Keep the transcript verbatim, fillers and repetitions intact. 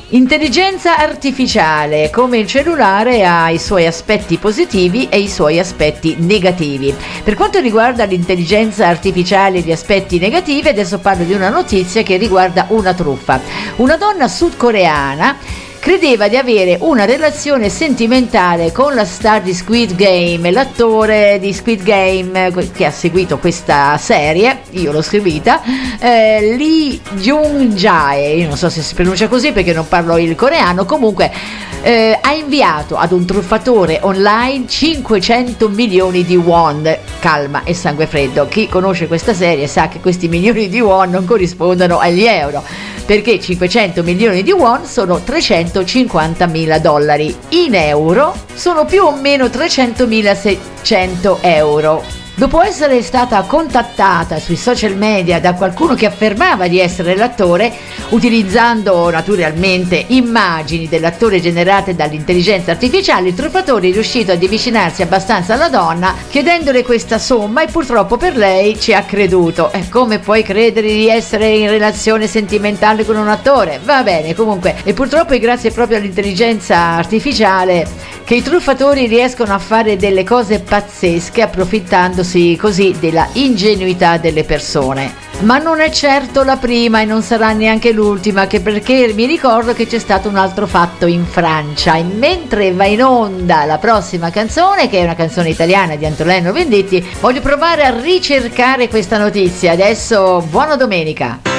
Intelligenza artificiale, come il cellulare, ha i suoi aspetti positivi e i suoi aspetti negativi. Per quanto riguarda l'intelligenza artificiale e gli aspetti negativi, adesso parlo di una notizia che riguarda una truffa. Una donna sudcoreana credeva di avere una relazione sentimentale con la star di Squid Game, l'attore di Squid Game che ha seguito questa serie, io l'ho seguita, eh, Lee Jung-jae, io non so se si pronuncia così perché non parlo il coreano, comunque eh, ha inviato ad un truffatore online cinquecento milioni di won, calma e sangue freddo, chi conosce questa serie sa che questi milioni di won non corrispondono agli euro, perché cinquecento milioni di won sono trecentocinquantamila dollari, in euro sono più o meno trecentomilaseicento euro. Dopo essere stata contattata sui social media da qualcuno che affermava di essere l'attore, utilizzando naturalmente immagini dell'attore generate dall'intelligenza artificiale, il truffatore è riuscito ad avvicinarsi abbastanza alla donna chiedendole questa somma e purtroppo per lei ci ha creduto. E come puoi credere di essere in relazione sentimentale con un attore? Va bene, comunque, e purtroppo è grazie proprio all'intelligenza artificiale che i truffatori riescono a fare delle cose pazzesche approfittandosi così della ingenuità delle persone. Ma non è certo la prima e non sarà neanche l'ultima, che perché mi ricordo che c'è stato un altro fatto in Francia e mentre va in onda la prossima canzone, che è una canzone italiana di Antonello Venditti, voglio provare a ricercare questa notizia. Adesso buona domenica.